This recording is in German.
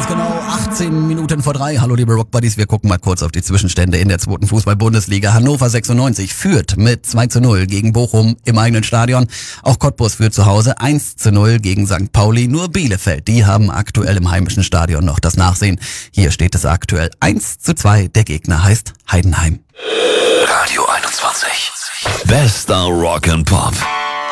Ganz genau 18 Minuten vor 3. Hallo liebe Rockbuddies, wir gucken mal kurz auf die Zwischenstände in der 2. Fußball-Bundesliga. Hannover 96 führt mit 2:0 gegen Bochum im eigenen Stadion. Auch Cottbus führt zu Hause 1:0 gegen St. Pauli. Nur Bielefeld, die haben aktuell im heimischen Stadion noch das Nachsehen. Hier steht es aktuell 1:2. Der Gegner heißt Heidenheim. Radio 21. Bester Rock and Pop.